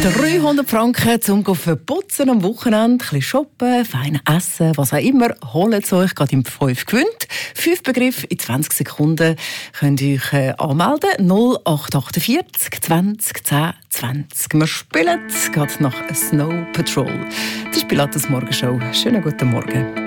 300 Franken zum Verputzen am Wochenende, ein bisschen shoppen, fein essen, was auch immer. Holt es euch, gerade im 5 gewinnt. 5 Begriffe in 20 Sekunden könnt ihr euch anmelden. 0848 20 10 20. Wir spielen gerade nach Snow Patrol. Das ist Pilatus Morgenshow. Schönen guten Morgen.